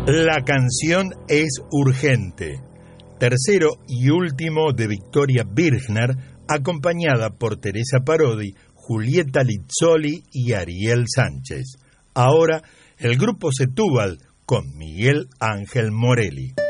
La canción es urgente. Tercero y último de Victoria Birchner, acompañada por Teresa Parodi, Julieta Lizzoli y Ariel Sánchez. Ahora, el grupo Setúbal con Miguel Ángel Morelli.